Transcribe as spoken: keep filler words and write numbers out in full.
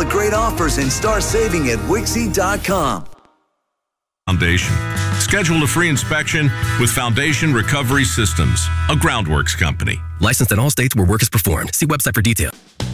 the great offers and start saving at Wixie dot com. Foundation. Schedule a free inspection with Foundation Recovery Systems, a Groundworks company. Licensed in all states where work is performed. See website for details.